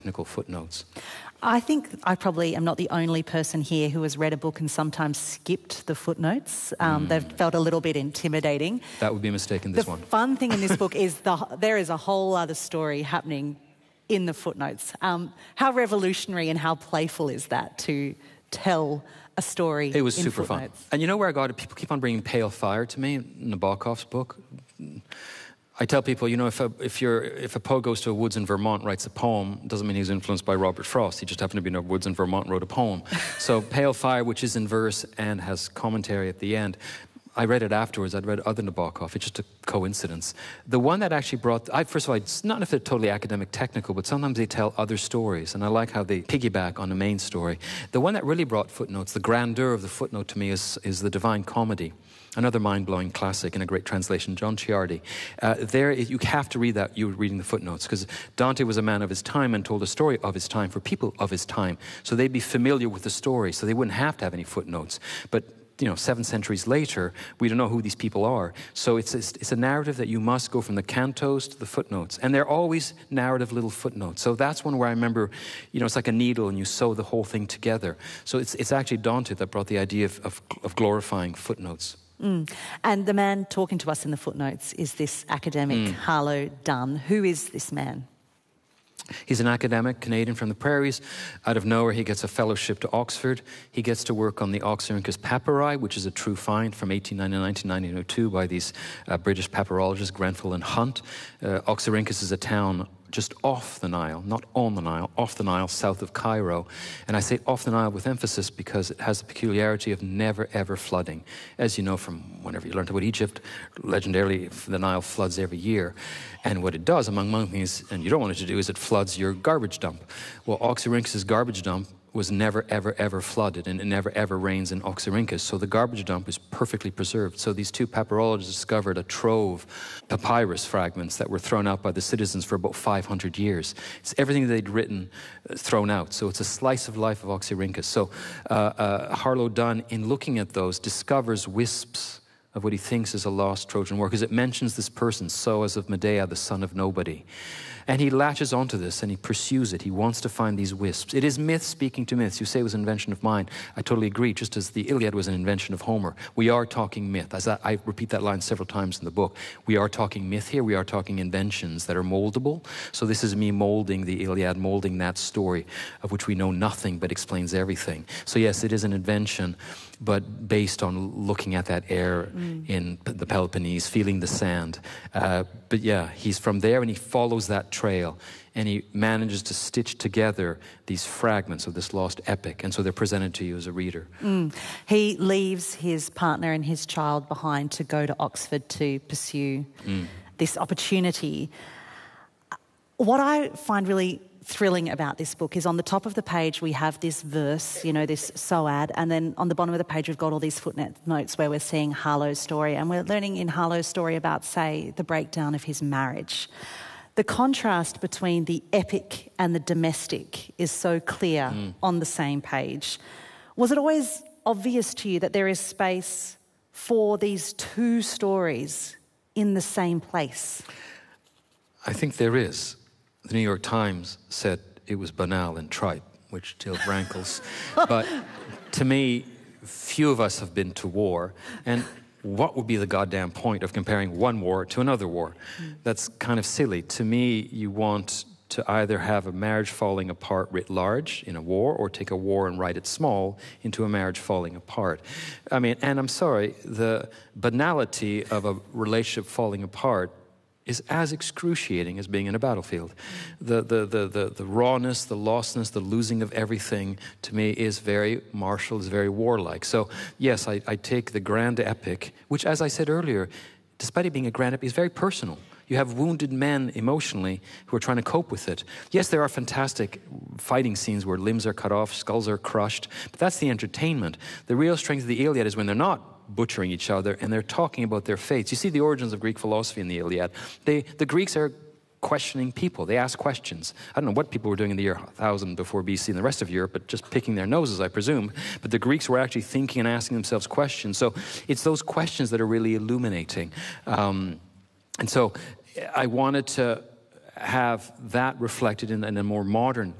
technical footnotes. I think I probably am not the only person here who has read a book and sometimes skipped the footnotes. They've felt a little bit intimidating. That would be a mistake in this one. The fun thing in this book is there is a whole other story happening in the footnotes. How revolutionary and how playful is that to tell a story in footnotes? It was super fun. And you know where I got it? People keep on bringing Pale Fire to me, Nabokov's book. I tell people, you know, if a poet goes to a woods in Vermont, writes a poem, doesn't mean he was influenced by Robert Frost. He just happened to be in a woods in Vermont and wrote a poem. So Pale Fire, which is in verse and has commentary at the end, I read it afterwards. I'd read other Nabokov. It's just a coincidence. The one that actually brought... first of all, it's not if they're totally academic technical, but sometimes they tell other stories, and I like how they piggyback on the main story. The one that really brought footnotes, the grandeur of the footnote to me is The Divine Comedy. Another mind-blowing classic in a great translation, John Ciardi. You have to read that, you were reading the footnotes, because Dante was a man of his time and told a story of his time for people of his time. So they'd be familiar with the story, so they wouldn't have to have any footnotes. But, 7 centuries later, we don't know who these people are. So it's a narrative that you must go from the cantos to the footnotes. And they're always narrative little footnotes. So that's one where I remember, it's like a needle and you sew the whole thing together. So it's actually Dante that brought the idea of glorifying footnotes. And the man talking to us in the footnotes is this academic, Harlow Dunn. Who is this man? He's an academic, Canadian from the prairies. Out of nowhere, he gets a fellowship to Oxford. He gets to work on the Oxyrhynchus papyri, which is a true find from 1899 to 1902 by these British papyrologists, Grenfell and Hunt. Oxyrhynchus is a town just off the Nile, not on the Nile, off the Nile, south of Cairo. And I say off the Nile with emphasis because it has the peculiarity of never, ever flooding. As you know from whenever you learned about Egypt, legendarily, the Nile floods every year. And what it does, among other things, and you don't want it to do, is it floods your garbage dump. Well, Oxyrhynchus' garbage dump was never, ever, ever flooded, and it never, ever rains in Oxyrhynchus. So the garbage dump is perfectly preserved. So these two papyrologists discovered a trove papyrus fragments that were thrown out by the citizens for about 500 years. It's everything they'd written thrown out. So it's a slice of life of Oxyrhynchus. So Harlow Dunn, in looking at those, discovers wisps of what he thinks is a lost Trojan war, because it mentions this person, Soas of Medea, the son of nobody. And he latches onto this and he pursues it. He wants to find these wisps. It is myth speaking to myths. You say it was an invention of mine. I totally agree, just as the Iliad was an invention of Homer. We are talking myth. As I repeat that line several times in the book. We are talking myth here. We are talking inventions that are moldable. So this is me molding the Iliad, molding that story of which we know nothing but explains everything. So yes, it is an invention, but based on looking at that air in the Peloponnese, feeling the sand. But yeah, he's from there and he follows that trail and he manages to stitch together these fragments of this lost epic, and so they're presented to you as a reader. He leaves his partner and his child behind to go to Oxford to pursue this opportunity. What I find really thrilling about this book is on the top of the page we have this verse, this Soad, and then on the bottom of the page we've got all these footnotes where we're seeing Harlow's story, and we're learning in Harlow's story about, say, the breakdown of his marriage. The contrast between the epic and the domestic is so clear on the same page. Was it always obvious to you that there is space for these two stories in the same place? I think there is. The New York Times said it was banal and trite, which still rankles. But to me, few of us have been to war. And what would be the goddamn point of comparing one war to another war? That's kind of silly. To me, you want to either have a marriage falling apart writ large in a war, or take a war and write it small into a marriage falling apart. I mean, and I'm sorry, the banality of a relationship falling apart is as excruciating as being in a battlefield. The rawness, the lostness, the losing of everything, to me, is very martial, is very warlike. So, yes, I take the grand epic, which, as I said earlier, despite it being a grand epic, is very personal. You have wounded men emotionally who are trying to cope with it. Yes, there are fantastic fighting scenes where limbs are cut off, skulls are crushed, but that's the entertainment. The real strength of the Iliad is when they're not butchering each other and they're talking about their fates. You see the origins of Greek philosophy in the Iliad. The Greeks are questioning people. They ask questions. I don't know what people were doing in the year 1000 before BC in the rest of Europe, but just picking their noses, I presume. But the Greeks were actually thinking and asking themselves questions. So it's those questions that are really illuminating. And so I wanted to have that reflected in a more modern